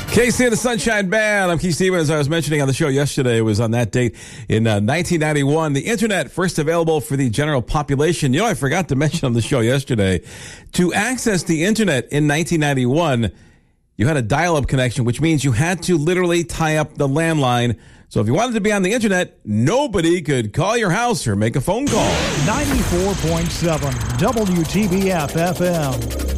KC and the Sunshine Band. I'm Keith Stevens. As I was mentioning on the show yesterday, it was on that date in 1991. The internet first available for the general population. You know, I forgot to mention on the show yesterday, to access the internet in 1991, you had a dial-up connection, which means you had to literally tie up the landline. So if you wanted to be on the internet, nobody could call your house or make a phone call. 94.7 WTBF FM.